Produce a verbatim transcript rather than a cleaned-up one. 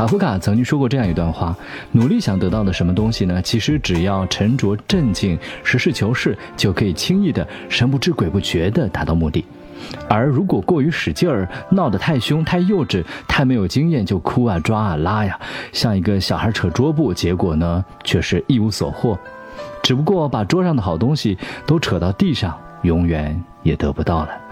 卡夫卡曾经说过这样一段话，努力想得到的什么东西呢？其实只要沉着镇静，实事求是，就可以轻易的神不知鬼不觉地达到目的。而如果过于使劲儿，闹得太凶太幼稚，太没有经验，就哭啊抓啊拉呀，像一个小孩扯桌布，结果呢却是一无所获，只不过把桌上的好东西都扯到地上，永远也得不到了。